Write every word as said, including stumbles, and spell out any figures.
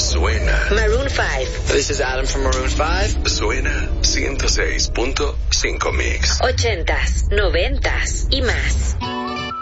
Suena. Maroon five. This is Adam from Maroon five. Suena ciento seis punto cinco Mix. Ochentas, noventas y más.